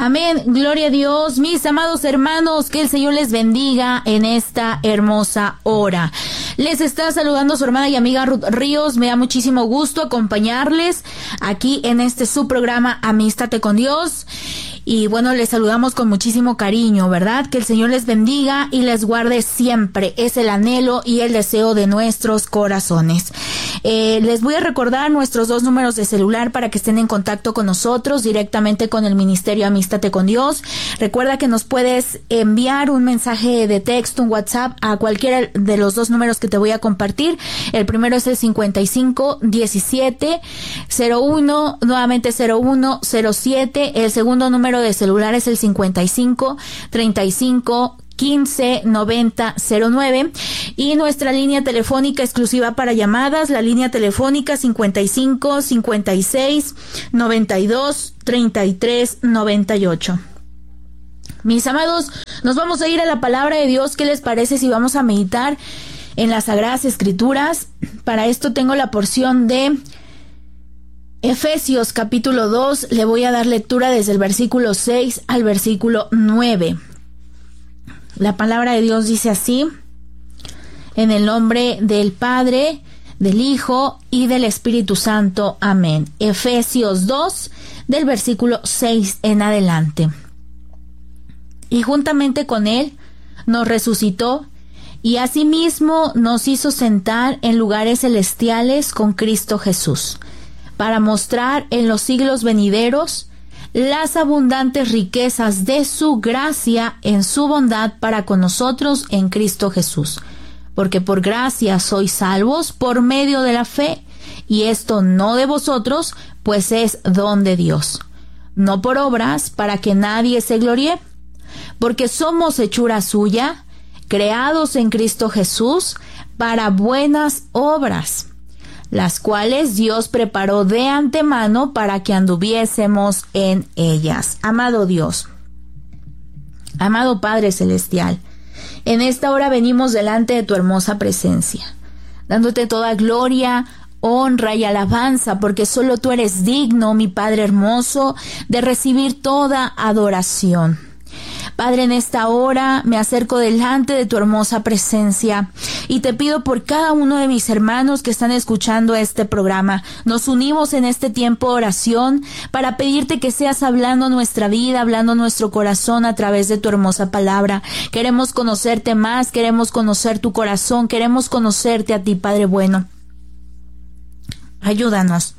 Amén, gloria a Dios. Mis amados hermanos, que el Señor les bendiga en esta hermosa hora. Les está saludando su hermana y amiga Ruth Ríos. Me da muchísimo gusto acompañarles aquí en este su programa Amístate con Dios. Y bueno, les saludamos con muchísimo cariño, ¿verdad? Que el Señor les bendiga y les guarde siempre. Es el anhelo y el deseo de nuestros corazones. Les voy a recordar nuestros 2 números de celular para que estén en contacto con nosotros directamente con el Ministerio Amístate con Dios. Recuerda que nos puedes enviar un mensaje de texto, un WhatsApp a cualquiera de los 2 números que te voy a compartir. El primero es el 55 17 01, nuevamente 01 07. El segundo número de celular es el 55 35 15 90 09 y nuestra línea telefónica exclusiva para llamadas, la línea telefónica 55 56 92 33 98. Mis amados, nos vamos a ir a la palabra de Dios. ¿Qué les parece si vamos a meditar en las Sagradas Escrituras? Para esto tengo la porción de Efesios capítulo 2, le voy a dar lectura desde el versículo 6 al versículo 9. La palabra de Dios dice así: en el nombre del Padre, del Hijo y del Espíritu Santo. Amén. Efesios 2, del versículo 6 en adelante. Y juntamente con Él nos resucitó y asimismo nos hizo sentar en lugares celestiales con Cristo Jesús, para mostrar en los siglos venideros las abundantes riquezas de su gracia en su bondad para con nosotros en Cristo Jesús. Porque por gracia sois salvos por medio de la fe, y esto no de vosotros, pues es don de Dios, no por obras, para que nadie se gloríe, porque somos hechura suya, creados en Cristo Jesús para buenas obras, las cuales Dios preparó de antemano para que anduviésemos en ellas. Amado Dios, amado Padre Celestial, en esta hora venimos delante de tu hermosa presencia, dándote toda gloria, honra y alabanza, porque solo tú eres digno, mi Padre hermoso, de recibir toda adoración. Padre, en esta hora me acerco delante de tu hermosa presencia y te pido por cada uno de mis hermanos que están escuchando este programa. Nos unimos en este tiempo de oración para pedirte que seas hablando nuestra vida, hablando nuestro corazón a través de tu hermosa palabra. Queremos conocerte más, queremos conocer tu corazón, queremos conocerte a ti, Padre bueno. Ayúdanos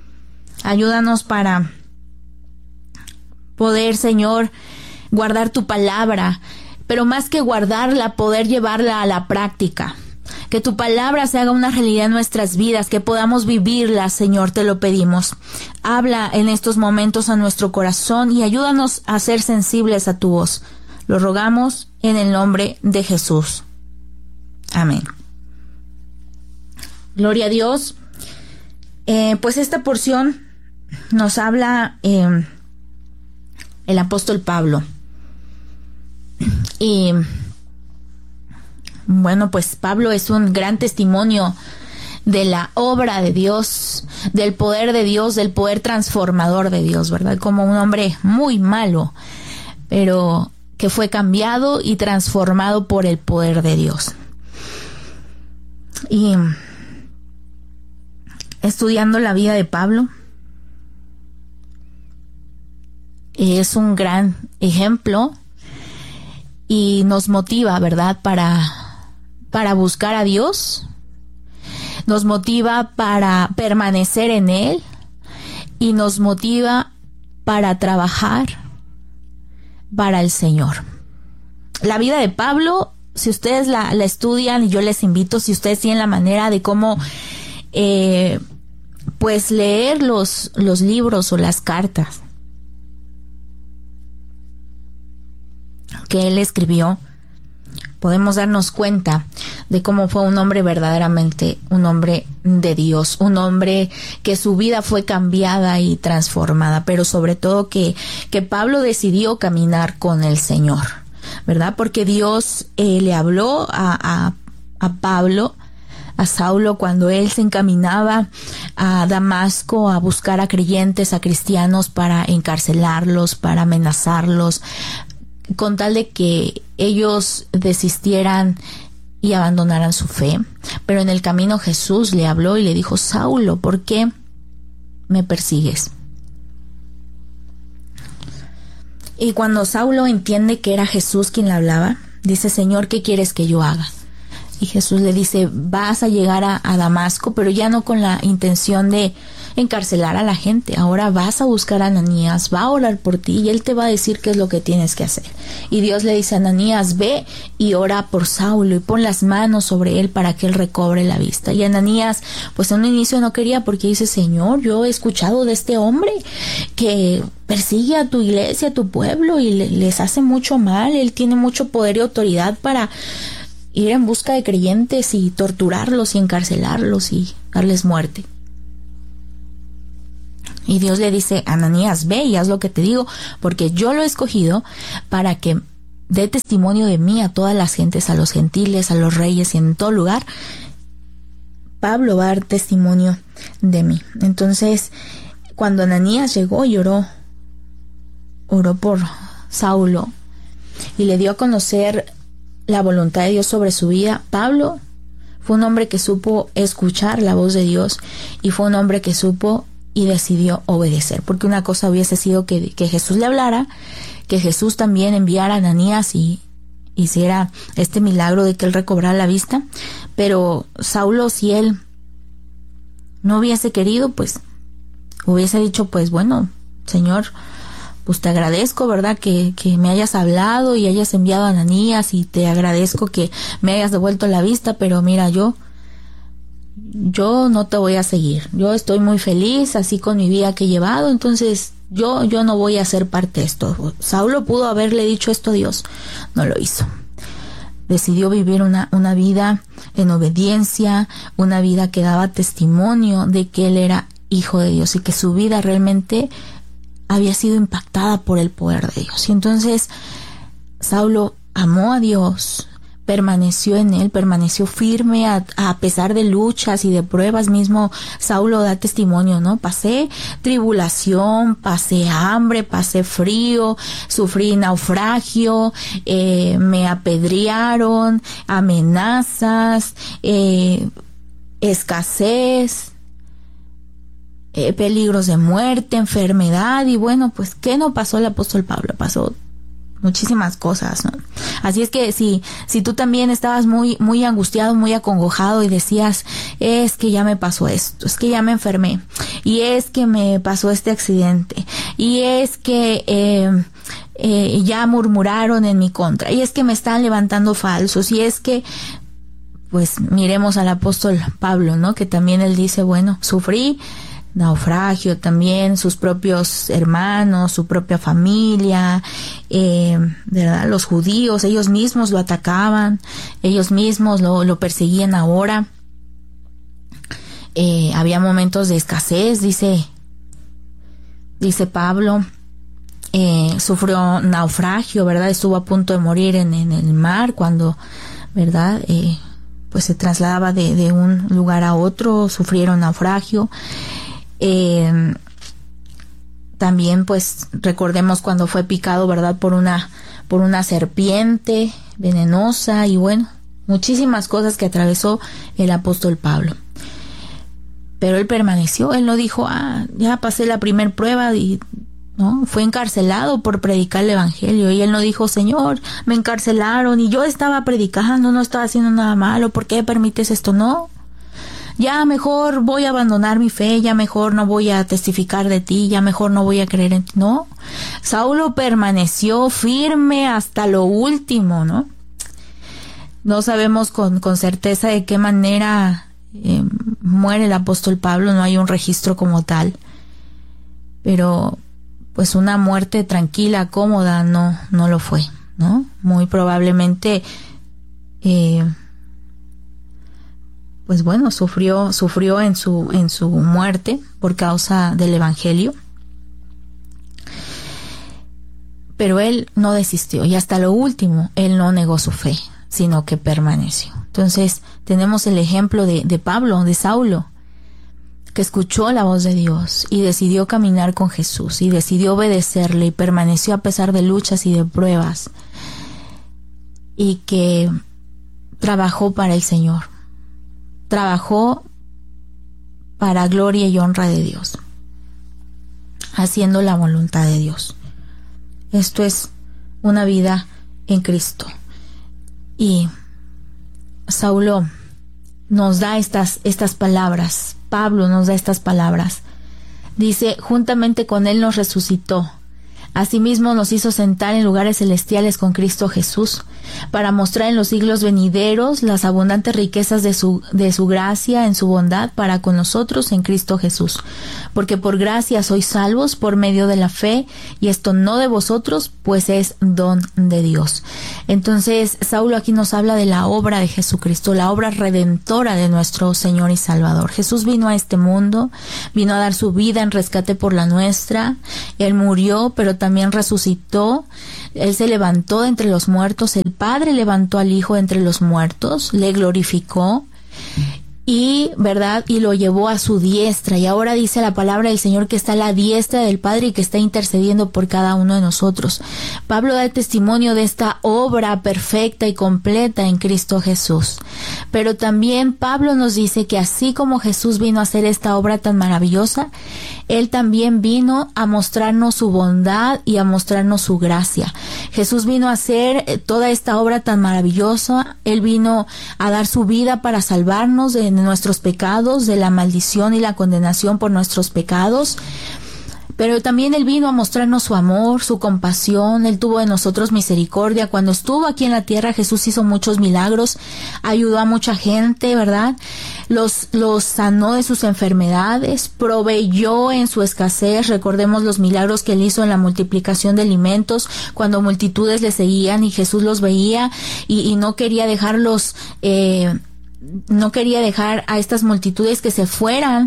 para poder, Señor, guardar tu palabra, pero más que guardarla, poder llevarla a la práctica. Que tu palabra se haga una realidad en nuestras vidas, que podamos vivirla, Señor, te lo pedimos. Habla en estos momentos a nuestro corazón y ayúdanos a ser sensibles a tu voz. Lo rogamos en el nombre de Jesús. Amén. Gloria a Dios. Pues esta porción nos habla el apóstol Pablo. Y bueno, pues Pablo es un gran testimonio de la obra de Dios, del poder de Dios, del poder transformador de Dios, ¿verdad? Como un hombre muy malo, pero que fue cambiado y transformado por el poder de Dios. Y estudiando la vida de Pablo, es un gran ejemplo y nos motiva, ¿verdad?, para buscar a Dios, nos motiva para permanecer en Él y nos motiva para trabajar para el Señor. La vida de Pablo, si ustedes la estudian, y yo les invito, si ustedes tienen la manera de cómo pues leer los libros o las cartas que él escribió, podemos darnos cuenta de cómo fue un hombre verdaderamente, un hombre de Dios, un hombre que su vida fue cambiada y transformada, pero sobre todo que Pablo decidió caminar con el Señor, ¿verdad? Porque Dios le habló a Pablo a Saulo cuando él se encaminaba a Damasco a buscar a creyentes, a cristianos, para encarcelarlos, para amenazarlos, con tal de que ellos desistieran y abandonaran su fe. Pero en el camino Jesús le habló y le dijo: Saulo, ¿por qué me persigues? Y cuando Saulo entiende que era Jesús quien le hablaba, dice: Señor, ¿qué quieres que yo haga? Y Jesús le dice: vas a llegar a Damasco, pero ya no con la intención de encarcelar a la gente. Ahora vas a buscar a Ananías, va a orar por ti y él te va a decir qué es lo que tienes que hacer. Y Dios le dice a Ananías: ve y ora por Saulo y pon las manos sobre él para que él recobre la vista. Y Ananías, pues en un inicio no quería, porque dice: Señor, yo he escuchado de este hombre que persigue a tu iglesia, a tu pueblo, y les hace mucho mal. Él tiene mucho poder y autoridad para ir en busca de creyentes y torturarlos y encarcelarlos y darles muerte. Y Dios le dice: Ananías, ve y haz lo que te digo, porque yo lo he escogido para que dé testimonio de mí a todas las gentes, a los gentiles, a los reyes, y en todo lugar Pablo va a dar testimonio de mí. Entonces, cuando Ananías llegó y oró por Saulo y le dio a conocer la voluntad de Dios sobre su vida, Pablo fue un hombre que supo escuchar la voz de Dios y fue un hombre que supo y decidió obedecer, porque una cosa hubiese sido que Jesús le hablara, que Jesús también enviara a Ananías y hiciera este milagro de que él recobrara la vista, pero Saulo, si él no hubiese querido, pues hubiese dicho: pues bueno, Señor, pues te agradezco, ¿verdad?, que me hayas hablado y hayas enviado a Ananías, y te agradezco que me hayas devuelto la vista, pero mira, yo no te voy a seguir. Yo estoy muy feliz así con mi vida que he llevado, entonces yo no voy a ser parte de esto. Saulo pudo haberle dicho esto a Dios, no lo hizo. Decidió vivir una vida en obediencia, una vida que daba testimonio de que él era hijo de Dios y que su vida realmente había sido impactada por el poder de Dios. Y entonces Saulo amó a Dios, permaneció en él, permaneció firme a pesar de luchas y de pruebas. Mismo Saulo da testimonio, ¿no? Pasé tribulación, pasé hambre, pasé frío, sufrí naufragio, me apedrearon, amenazas, escasez, peligros de muerte, enfermedad. Y bueno, pues ¿qué no pasó el apóstol Pablo? Pasó muchísimas cosas, ¿no? Así es que si tú también estabas muy angustiado, muy acongojado y decías: es que ya me pasó esto, es que ya me enfermé, y es que me pasó este accidente, y es que ya murmuraron en mi contra, y es que me están levantando falsos, y es que, pues miremos al apóstol Pablo, ¿no? Que también él dice: bueno, sufrí naufragio también, sus propios hermanos, su propia familia, ¿verdad? Los judíos, ellos mismos lo atacaban, ellos mismos lo perseguían ahora. Había momentos de escasez, dice Pablo. Sufrió naufragio, ¿verdad? Estuvo a punto de morir en el mar cuando, ¿verdad? Pues se trasladaba de un lugar a otro, sufrieron naufragio. También pues recordemos cuando fue picado, ¿verdad?, por una serpiente venenosa, y bueno, muchísimas cosas que atravesó el apóstol Pablo. Pero él permaneció, él no dijo: ya pasé la primer prueba, y no, fue encarcelado por predicar el evangelio, y él no dijo: Señor, me encarcelaron y yo estaba predicando, no estaba haciendo nada malo, ¿por qué permites esto? No. Ya mejor voy a abandonar mi fe, ya mejor no voy a testificar de ti, ya mejor no voy a creer en ti. No, Saulo permaneció firme hasta lo último, ¿no? No sabemos con certeza de qué manera muere el apóstol Pablo, no hay un registro como tal, pero pues una muerte tranquila, cómoda, no lo fue, ¿no? Muy probablemente pues bueno, sufrió en su muerte por causa del evangelio. Pero él no desistió, y hasta lo último él no negó su fe, sino que permaneció. Entonces tenemos el ejemplo de Pablo, de Saulo, que escuchó la voz de Dios y decidió caminar con Jesús y decidió obedecerle y permaneció a pesar de luchas y de pruebas, y que trabajó para el Señor, trabajó para gloria y honra de Dios, haciendo la voluntad de Dios. Esto es una vida en Cristo. Y Saulo nos da estas palabras. Pablo nos da estas palabras. Dice: juntamente con él nos resucitó. Asimismo nos hizo sentar en lugares celestiales con Cristo Jesús, para mostrar en los siglos venideros las abundantes riquezas de su gracia en su bondad para con nosotros en Cristo Jesús. Porque por gracia sois salvos por medio de la fe, y esto no de vosotros, pues es don de Dios. Entonces, Saulo aquí nos habla de la obra de Jesucristo, la obra redentora de nuestro Señor y Salvador. Jesús vino a este mundo, vino a dar su vida en rescate por la nuestra. Él murió, pero también resucitó. Él se levantó de entre los muertos. El Padre levantó al Hijo de entre los muertos, le glorificó y, ¿verdad?, y lo llevó a su diestra. Y ahora dice la palabra del Señor que está a la diestra del Padre y que está intercediendo por cada uno de nosotros. Pablo da testimonio de esta obra perfecta y completa en Cristo Jesús. Pero también Pablo nos dice que así como Jesús vino a hacer esta obra tan maravillosa, Él también vino a mostrarnos su bondad y a mostrarnos su gracia. Jesús vino a hacer toda esta obra tan maravillosa. Él vino a dar su vida para salvarnos de nuestros pecados, de la maldición y la condenación por nuestros pecados. Pero también Él vino a mostrarnos su amor, su compasión. Él tuvo de nosotros misericordia. Cuando estuvo aquí en la tierra, Jesús hizo muchos milagros, ayudó a mucha gente, ¿verdad? Los sanó de sus enfermedades, proveyó en su escasez. Recordemos los milagros que Él hizo en la multiplicación de alimentos, cuando multitudes le seguían y Jesús los veía y no quería dejarlos, no quería dejar a estas multitudes que se fueran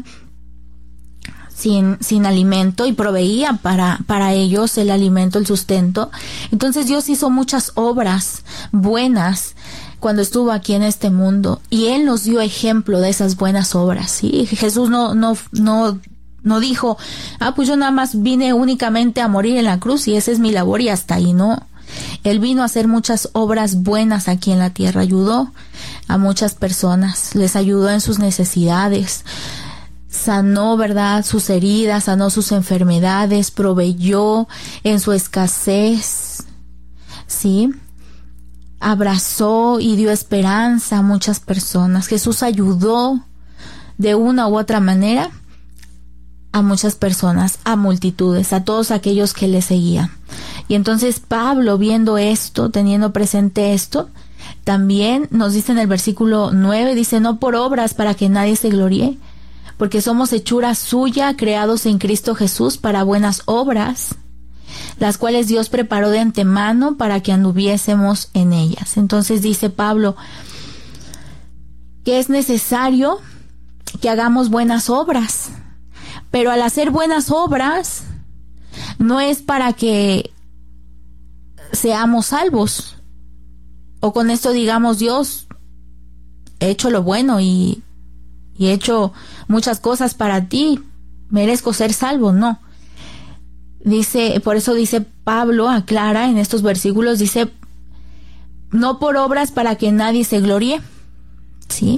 sin alimento, y proveía para ellos el alimento, el sustento. Entonces Dios hizo muchas obras buenas cuando estuvo aquí en este mundo, y Él nos dio ejemplo de esas buenas obras, ¿sí? Jesús no dijo: pues yo nada más vine únicamente a morir en la cruz y esa es mi labor y hasta ahí. No. Él vino a hacer muchas obras buenas aquí en la tierra, ayudó a muchas personas, les ayudó en sus necesidades, sanó, ¿verdad?, sus heridas, sanó sus enfermedades, proveyó en su escasez, ¿sí? Abrazó y dio esperanza a muchas personas. Jesús ayudó de una u otra manera a muchas personas, a multitudes, a todos aquellos que le seguían. Y entonces Pablo, viendo esto, teniendo presente esto, también nos dice en el versículo 9, dice: no por obras para que nadie se gloríe, porque somos hechura suya, creados en Cristo Jesús para buenas obras, las cuales Dios preparó de antemano para que anduviésemos en ellas. Entonces dice Pablo que es necesario que hagamos buenas obras, pero al hacer buenas obras no es para que seamos salvos, o con esto digamos: Dios, he hecho lo bueno y he hecho muchas cosas para ti, merezco ser salvo. No. Dice, por eso dice Pablo, aclara en estos versículos, dice: no por obras para que nadie se gloríe, ¿sí?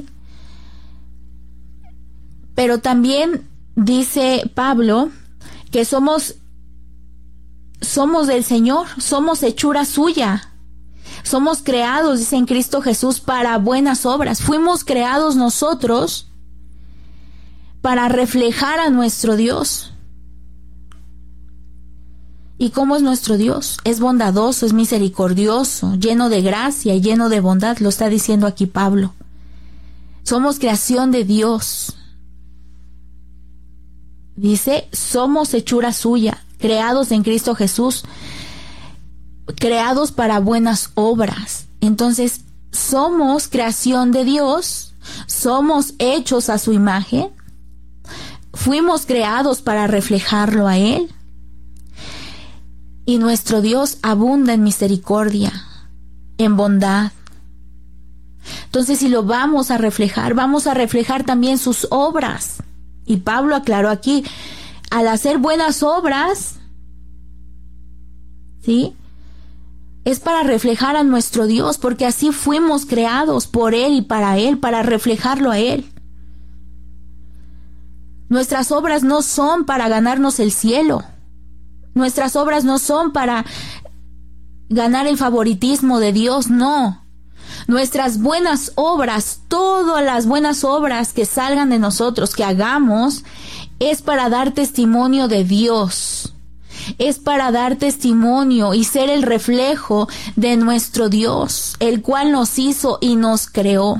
Pero también dice Pablo que somos del Señor, somos hechura suya. Somos creados, dice, en Cristo Jesús para buenas obras. Fuimos creados nosotros para reflejar a nuestro Dios. ¿Y cómo es nuestro Dios? Es bondadoso, es misericordioso, lleno de gracia y lleno de bondad, lo está diciendo aquí Pablo. Somos creación de Dios. Dice: somos hechura suya, creados en Cristo Jesús, creados para buenas obras. Entonces, somos creación de Dios, somos hechos a su imagen, fuimos creados para reflejarlo a Él. Y nuestro Dios abunda en misericordia, en bondad. Entonces, si lo vamos a reflejar también sus obras. Y Pablo aclaró aquí, al hacer buenas obras, ¿sí?, es para reflejar a nuestro Dios, porque así fuimos creados por Él y para Él, para reflejarlo a Él. Nuestras obras no son para ganarnos el cielo. Nuestras obras no son para ganar el favoritismo de Dios, no. Nuestras buenas obras, todas las buenas obras que salgan de nosotros, que hagamos, es para dar testimonio de Dios. Es para dar testimonio y ser el reflejo de nuestro Dios, el cual nos hizo y nos creó.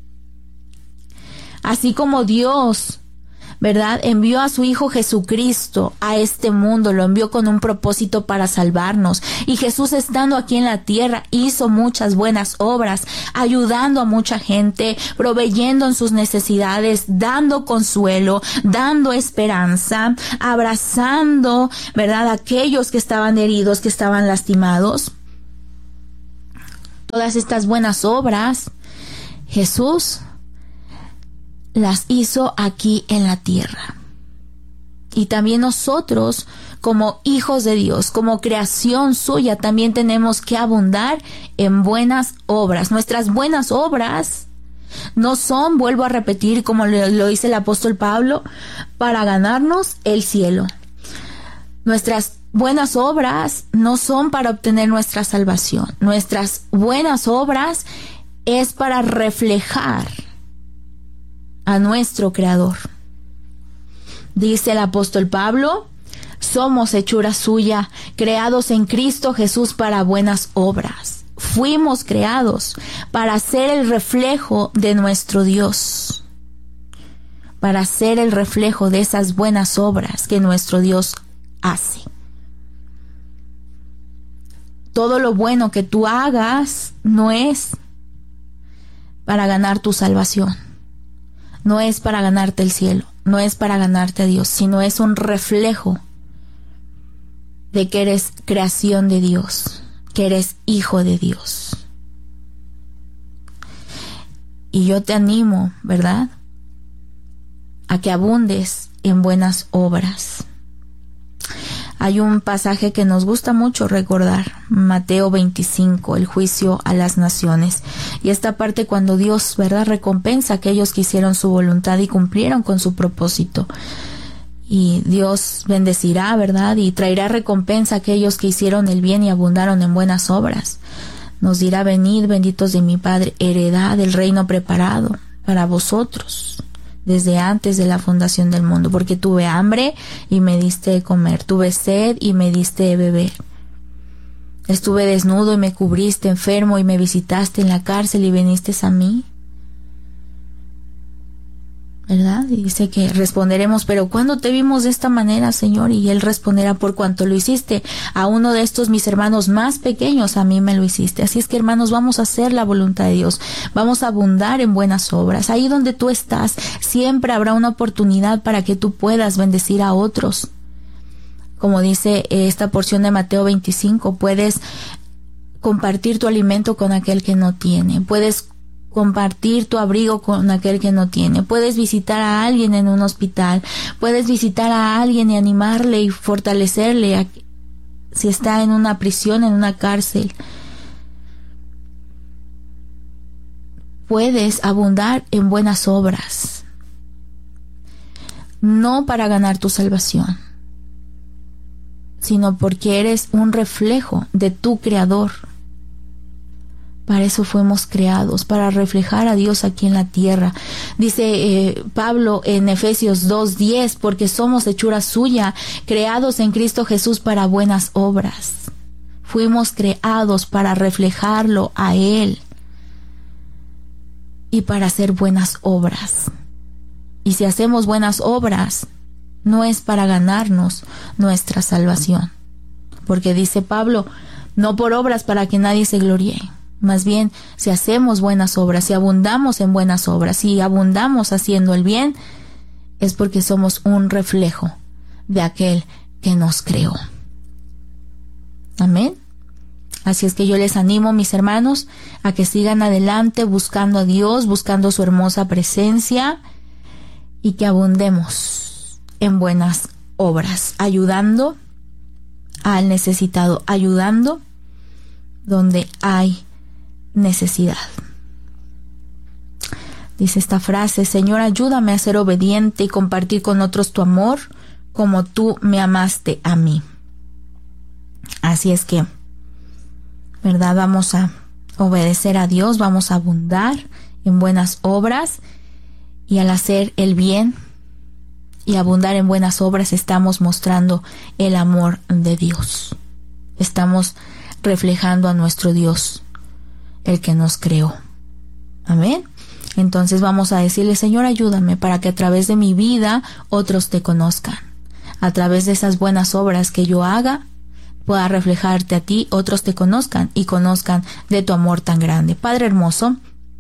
Así como Dios, ¿verdad?, envió a su Hijo Jesucristo a este mundo, lo envió con un propósito para salvarnos. Y Jesús, estando aquí en la tierra, hizo muchas buenas obras, ayudando a mucha gente, proveyendo en sus necesidades, dando consuelo, dando esperanza, abrazando, ¿verdad?, a aquellos que estaban heridos, que estaban lastimados. Todas estas buenas obras, Jesús las hizo aquí en la tierra. Y también nosotros, como hijos de Dios, como creación suya, también tenemos que abundar en buenas obras. Nuestras buenas obras no son, vuelvo a repetir, como lo dice el apóstol Pablo, para ganarnos el cielo. Nuestras buenas obras no son para obtener nuestra salvación. Nuestras buenas obras es para reflejar a nuestro Creador. Dice el apóstol Pablo, somos hechura suya, creados en Cristo Jesús para buenas obras. Fuimos creados para ser el reflejo de nuestro Dios, para ser el reflejo de esas buenas obras que nuestro Dios hace. Todo lo bueno que tú hagas no es para ganar tu salvación. No es para ganarte el cielo, no es para ganarte a Dios, sino es un reflejo de que eres creación de Dios, que eres hijo de Dios. Y yo te animo, ¿verdad?, a que abundes en buenas obras. Hay un pasaje que nos gusta mucho recordar, Mateo 25, el juicio a las naciones. Y esta parte cuando Dios, ¿verdad?, recompensa a aquellos que hicieron su voluntad y cumplieron con su propósito. Y Dios bendecirá, ¿verdad?, y traerá recompensa a aquellos que hicieron el bien y abundaron en buenas obras. Nos dirá, venid, benditos de mi Padre, heredad del reino preparado para vosotros desde antes de la fundación del mundo, porque tuve hambre y me diste de comer, tuve sed y me diste de beber, estuve desnudo y me cubriste, enfermo y me visitaste, en la cárcel y viniste a mí, ¿verdad? Y dice que responderemos, pero ¿cuándo te vimos de esta manera, Señor? Y Él responderá, por cuanto lo hiciste a uno de estos mis hermanos más pequeños, a mí me lo hiciste. Así es que, hermanos, vamos a hacer la voluntad de Dios, vamos a abundar en buenas obras. Ahí donde tú estás, siempre habrá una oportunidad para que tú puedas bendecir a otros. Como dice esta porción de Mateo 25, puedes compartir tu alimento con aquel que no tiene, puedes compartir tu abrigo con aquel que no tiene, puedes visitar a alguien en un hospital, puedes visitar a alguien y animarle y fortalecerle si está en una prisión, en una cárcel. Puedes abundar en buenas obras, no para ganar tu salvación, sino porque eres un reflejo de tu Creador. Para eso fuimos creados, para reflejar a Dios aquí en la tierra. Dice Pablo en Efesios 2:10, porque somos hechura suya, creados en Cristo Jesús para buenas obras. Fuimos creados para reflejarlo a Él y para hacer buenas obras. Y si hacemos buenas obras, no es para ganarnos nuestra salvación. Porque dice Pablo, no por obras para que nadie se gloríe. Más bien, si hacemos buenas obras, si abundamos en buenas obras, si abundamos haciendo el bien, es porque somos un reflejo de aquel que nos creó. Amén. Así es que yo les animo, mis hermanos, a que sigan adelante buscando a Dios, buscando su hermosa presencia, y que abundemos en buenas obras, ayudando al necesitado, ayudando donde hay necesidad. Dice esta frase: Señor, ayúdame a ser obediente y compartir con otros tu amor como tú me amaste a mí. Así es que, ¿verdad? Vamos a obedecer a Dios, vamos a abundar en buenas obras, y al hacer el bien y abundar en buenas obras estamos mostrando el amor de Dios. Estamos reflejando a nuestro Dios, el que nos creó. Amén. Entonces vamos a decirle: Señor, ayúdame para que a través de mi vida otros te conozcan. A través de esas buenas obras que yo haga, pueda reflejarte a ti, otros te conozcan y conozcan de tu amor tan grande. Padre hermoso,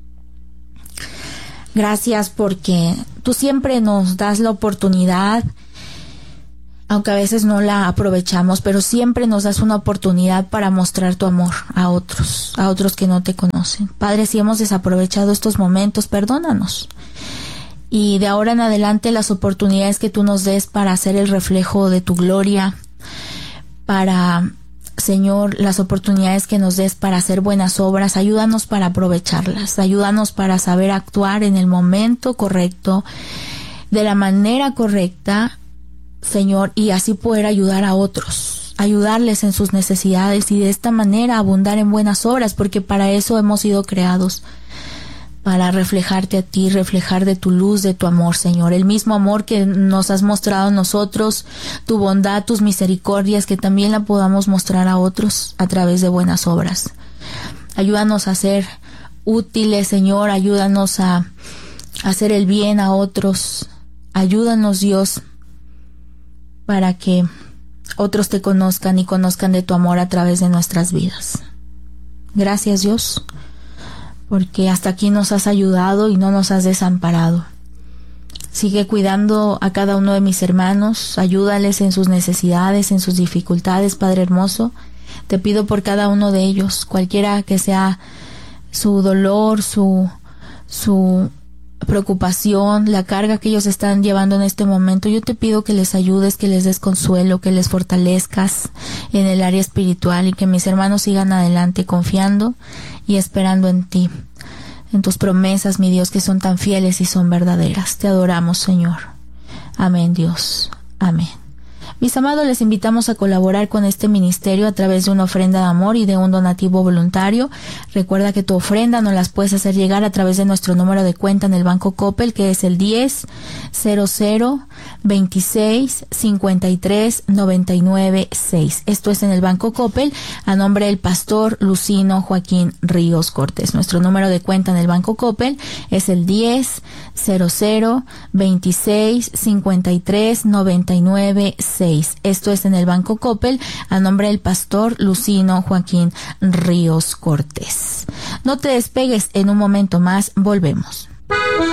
gracias porque tú siempre nos das la oportunidad, aunque a veces no la aprovechamos, pero siempre nos das una oportunidad para mostrar tu amor a otros que no te conocen. Padre, si hemos desaprovechado estos momentos, perdónanos. Y de ahora en adelante las oportunidades que tú nos des para hacer el reflejo de tu gloria, para, Señor, las oportunidades que nos des para hacer buenas obras, ayúdanos para aprovecharlas, ayúdanos para saber actuar en el momento correcto, de la manera correcta, Señor, y así poder ayudar a otros, ayudarles en sus necesidades y de esta manera abundar en buenas obras, porque para eso hemos sido creados, para reflejarte a ti, reflejar de tu luz, de tu amor, Señor, el mismo amor que nos has mostrado a nosotros, tu bondad, tus misericordias, que también la podamos mostrar a otros a través de buenas obras. Ayúdanos a ser útiles, Señor, ayúdanos a hacer el bien a otros, ayúdanos, Dios, para que otros te conozcan y conozcan de tu amor a través de nuestras vidas. Gracias, Dios, porque hasta aquí nos has ayudado y no nos has desamparado. Sigue cuidando a cada uno de mis hermanos, ayúdales en sus necesidades, en sus dificultades, Padre hermoso. Te pido por cada uno de ellos, cualquiera que sea su dolor, su preocupación, la carga que ellos están llevando en este momento. Yo te pido que les ayudes, que les des consuelo, que les fortalezcas en el área espiritual, y que mis hermanos sigan adelante confiando y esperando en ti, en tus promesas, mi Dios, que son tan fieles y son verdaderas. Te adoramos, Señor. Amén, Dios. Amén. Mis amados, les invitamos a colaborar con este ministerio a través de una ofrenda de amor y de un donativo voluntario. Recuerda que tu ofrenda nos las puedes hacer llegar a través de nuestro número de cuenta en el Banco Coppel, que es el 10-00-26-53-99-6. Esto es en el Banco Coppel, a nombre del pastor Lucino Joaquín Ríos Cortés. Nuestro número de cuenta en el Banco Coppel es el 10-00-26-53-99-6. Esto es en el Banco Coppel, a nombre del pastor Lucino Joaquín Ríos Cortés. No te despegues, en un momento más volvemos.